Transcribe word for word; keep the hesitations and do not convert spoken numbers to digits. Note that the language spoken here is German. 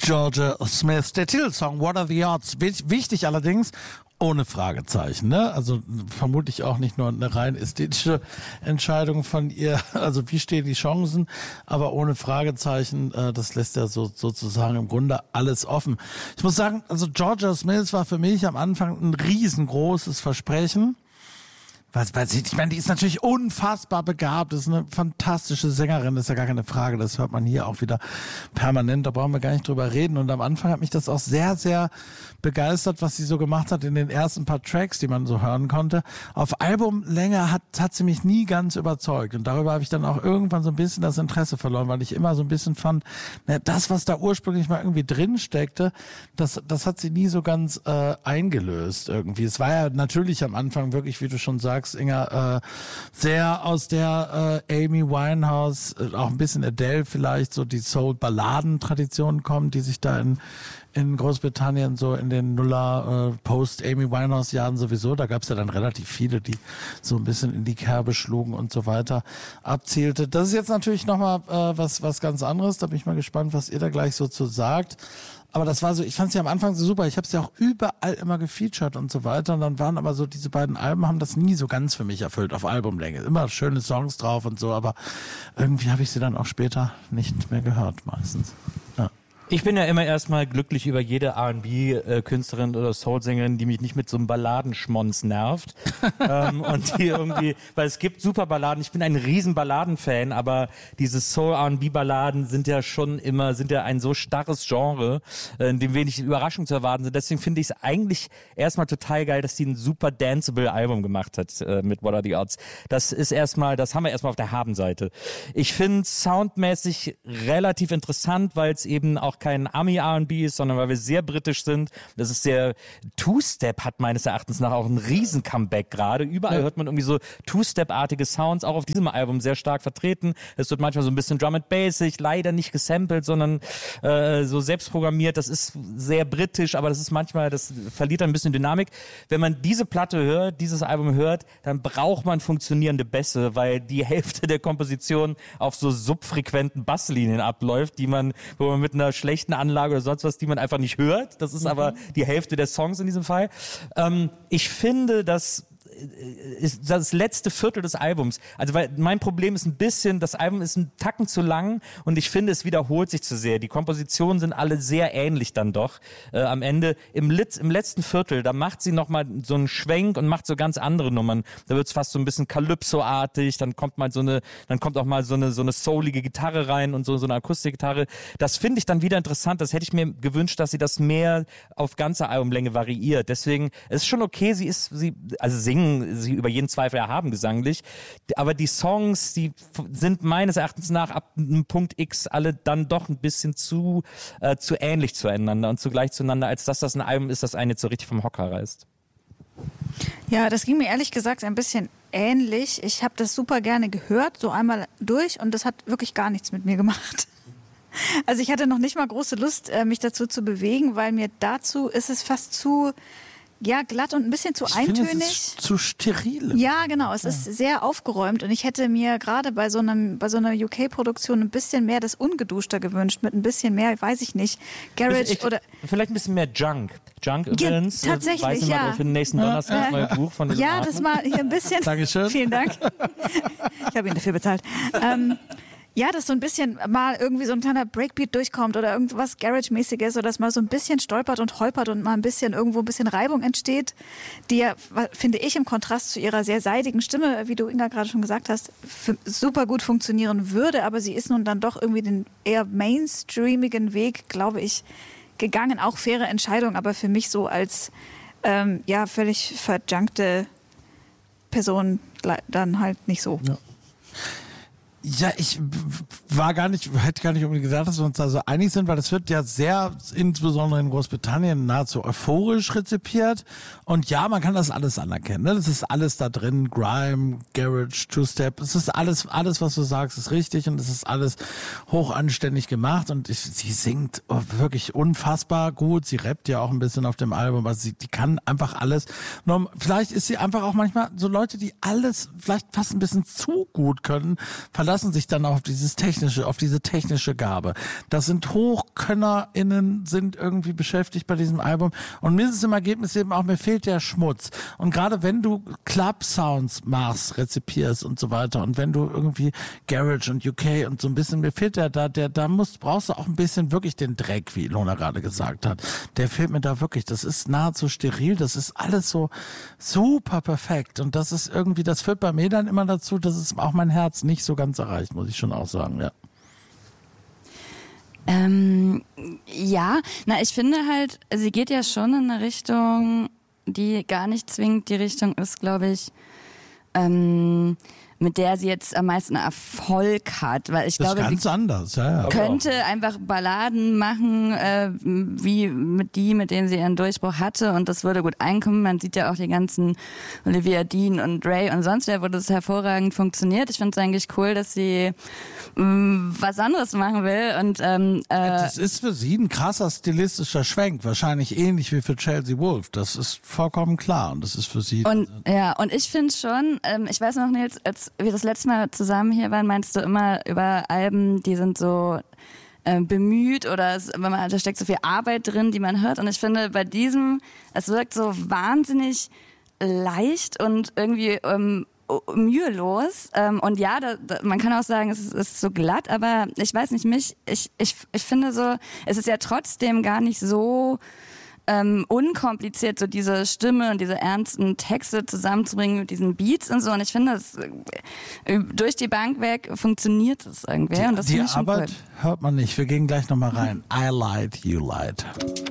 Georgia Smith, der Titelsong What Are the Odds? Wichtig allerdings, ohne Fragezeichen, ne? Also vermutlich auch nicht nur eine rein ästhetische Entscheidung von ihr, also wie stehen die Chancen, aber ohne Fragezeichen, äh, das lässt ja so sozusagen im Grunde alles offen. Ich muss sagen, also Georgia Smith war für mich am Anfang ein riesengroßes Versprechen. Was weiß ich, ich meine, die ist natürlich unfassbar begabt, ist eine fantastische Sängerin, das ist ja gar keine Frage, das hört man hier auch wieder permanent, da brauchen wir gar nicht drüber reden. Und am Anfang hat mich das auch sehr, sehr begeistert, was sie so gemacht hat in den ersten paar Tracks, die man so hören konnte. Auf Albumlänge hat, hat sie mich nie ganz überzeugt und darüber habe ich dann auch irgendwann so ein bisschen das Interesse verloren, weil ich immer so ein bisschen fand, na, das, was da ursprünglich mal irgendwie drin steckte, das, das hat sie nie so ganz äh, eingelöst irgendwie. Es war ja natürlich am Anfang wirklich, wie du schon sagst, Inga, äh, sehr aus der äh, Amy Winehouse, äh, auch ein bisschen Adele vielleicht, so die Soul-Balladen-Tradition kommt, die sich da in in Großbritannien so in den Nuller äh, Post-Amy Winehouse-Jahren sowieso, da gab es ja dann relativ viele, die so ein bisschen in die Kerbe schlugen und so weiter abzielte. Das ist jetzt natürlich nochmal äh, was was ganz anderes, da bin ich mal gespannt, was ihr da gleich so zu sagt. Aber das war so, ich fand es ja am Anfang so super, ich habe es ja auch überall immer gefeatured und so weiter und dann waren aber so, diese beiden Alben haben das nie so ganz für mich erfüllt auf Albumlänge. Immer schöne Songs drauf und so, aber irgendwie habe ich sie dann auch später nicht mehr gehört meistens. Ja. Ich bin ja immer erstmal glücklich über jede R and B-Künstlerin oder Soul-Sängerin, die mich nicht mit so einem Balladenschmonz nervt. ähm, und die irgendwie, weil es gibt super Balladen, ich bin ein riesen Balladen-Fan, aber diese Soul-R and B-Balladen sind ja schon immer, sind ja ein so starres Genre, äh, in dem wenig Überraschungen zu erwarten sind. Deswegen finde ich es eigentlich erstmal total geil, dass die ein super danceable Album gemacht hat äh, mit What Are the Odds. Das ist erstmal, das haben wir erstmal auf der Habenseite. Ich finde soundmäßig relativ interessant, weil es eben auch kein Ami-R and B ist, sondern weil wir sehr britisch sind. Das ist sehr, Two-Step hat meines Erachtens nach auch ein Riesen-Comeback gerade. Überall ja. hört man irgendwie so Two-Step-artige Sounds, auch auf diesem Album sehr stark vertreten. Es wird manchmal so ein bisschen Drum and Bassig, leider nicht gesampelt, sondern äh, so selbst programmiert. Das ist sehr britisch, aber das ist manchmal, das verliert ein bisschen Dynamik. Wenn man diese Platte hört, dieses Album hört, dann braucht man funktionierende Bässe, weil die Hälfte der Komposition auf so subfrequenten Basslinien abläuft, die man, wo man mit einer schlechten Anlage oder sonst was, die man einfach nicht hört. Das ist mhm. aber die Hälfte der Songs in diesem Fall. Ähm, ich finde, dass ist das letzte Viertel des Albums. Also weil mein Problem ist ein bisschen, das Album ist ein Tacken zu lang und ich finde, es wiederholt sich zu sehr. Die Kompositionen sind alle sehr ähnlich dann doch. Äh, am Ende, im, Litz, im letzten Viertel, da macht sie nochmal so einen Schwenk und macht so ganz andere Nummern. Da wird es fast so ein bisschen Calypso-artig, dann kommt mal so eine, dann kommt auch mal so eine, so eine soulige Gitarre rein und so, so eine Akustikgitarre. Das finde ich dann wieder interessant. Das hätte ich mir gewünscht, dass sie das mehr auf ganze Albumlänge variiert. Deswegen, es ist schon okay, sie ist, sie, also singen sie über jeden Zweifel erhaben gesanglich, aber die Songs, die sind meines Erachtens nach ab einem Punkt X alle dann doch ein bisschen zu, äh, zu ähnlich zueinander und zugleich zueinander, als dass das ein Album ist, das einen jetzt so richtig vom Hocker reißt. Ja, das ging mir ehrlich gesagt ein bisschen ähnlich. Ich habe das super gerne gehört, so einmal durch und das hat wirklich gar nichts mit mir gemacht. Also ich hatte noch nicht mal große Lust, mich dazu zu bewegen, weil mir dazu ist es fast zu ja, glatt und ein bisschen zu ich eintönig. Finde, es ist zu steril. Ja, genau. Es ja. ist sehr aufgeräumt und ich hätte mir gerade bei so einem, bei so einer U K-Produktion ein bisschen mehr das Ungeduschter gewünscht, mit ein bisschen mehr, weiß ich nicht, Garage ich, ich, oder... Vielleicht ein bisschen mehr Junk. Junk übrigens. Ja, tatsächlich, weiß ich ja. mal für den nächsten Donnerstag das neue Buch von Ja, das mal hier ein bisschen... Dankeschön. Vielen Dank. Ich habe ihn dafür bezahlt. Ähm, Ja, dass so ein bisschen mal irgendwie so ein kleiner Breakbeat durchkommt oder irgendwas Garage-mäßiges oder dass mal so ein bisschen stolpert und holpert und mal ein bisschen irgendwo ein bisschen Reibung entsteht, die ja, finde ich, im Kontrast zu ihrer sehr seidigen Stimme, wie du, Inga, gerade schon gesagt hast, super gut funktionieren würde, aber sie ist nun dann doch irgendwie den eher mainstreamigen Weg, glaube ich, gegangen. Auch faire Entscheidung, aber für mich so als ähm, ja, völlig verjunkte Person dann halt nicht so. Ja. Ja, ich war gar nicht, hätte gar nicht unbedingt gesagt, dass wir uns da so einig sind, weil das wird ja sehr, insbesondere in Großbritannien, nahezu euphorisch rezipiert. Und ja, man kann das alles anerkennen. Ne? Das ist alles da drin, Grime, Garage, Two-Step. Es ist alles, alles, was du sagst, ist richtig und es ist alles hochanständig gemacht. Und ich, sie singt wirklich unfassbar gut. Sie rappt ja auch ein bisschen auf dem Album, also sie, die kann einfach alles. Nur, vielleicht ist sie einfach auch manchmal so Leute, die alles vielleicht fast ein bisschen zu gut können, verlassen verlassen sich dann auf dieses technische, auf diese technische Gabe. Das sind HochkönnerInnen, sind irgendwie beschäftigt bei diesem Album. Und mir ist es im Ergebnis eben auch, mir fehlt der Schmutz. Und gerade wenn du Club-Sounds machst, rezipierst und so weiter und wenn du irgendwie Garage und U K und so ein bisschen, mir fehlt der da, der, da musst, brauchst du auch ein bisschen wirklich den Dreck, wie Ilona gerade gesagt hat. Der fehlt mir da wirklich. Das ist nahezu steril, das ist alles so super perfekt und das ist irgendwie, das führt bei mir dann immer dazu, dass es auch mein Herz nicht so ganz erreicht, muss ich schon auch sagen, ja. Ähm, ja, na, ich finde halt, sie geht ja schon in eine Richtung, die gar nicht zwingend die Richtung ist, glaube ich, ähm, mit der sie jetzt am meisten Erfolg hat, weil ich das glaube, ist ganz sie anders, ja, ja. könnte einfach Balladen machen, äh, wie mit die, mit denen sie ihren Durchbruch hatte und das würde gut einkommen. Man sieht ja auch die ganzen Olivia Dean und Ray und sonst wer, wo das hervorragend funktioniert. Ich finde es eigentlich cool, dass sie mh, was anderes machen will und ähm, äh, das ist für sie ein krasser stilistischer Schwenk, wahrscheinlich ähnlich wie für Chelsea Wolfe. Das ist vollkommen klar und das ist für sie. Und ja, und ich finde schon, ähm, ich weiß noch, Nils, als wir das letzte Mal zusammen hier waren, meinst du immer über Alben, die sind so äh, bemüht oder es, wenn man, da steckt so viel Arbeit drin, die man hört. Und ich finde, bei diesem, es wirkt so wahnsinnig leicht und irgendwie ähm, mühelos. Ähm, und ja, da, da, man kann auch sagen, es ist, es ist so glatt, aber ich weiß nicht, mich, ich, ich, ich finde so, es ist ja trotzdem gar nicht so Ähm, unkompliziert, so diese Stimme und diese ernsten Texte zusammenzubringen mit diesen Beats und so. Und ich finde, das, äh, durch die Bank weg funktioniert es irgendwie. Die, und das die finde ich schon Arbeit cool. hört man nicht. Wir gehen gleich nochmal rein. I lied, you lied.